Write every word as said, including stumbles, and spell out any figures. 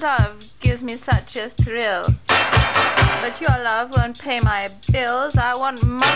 want of gives me such a thrill. But your love won't pay my bills. I want money.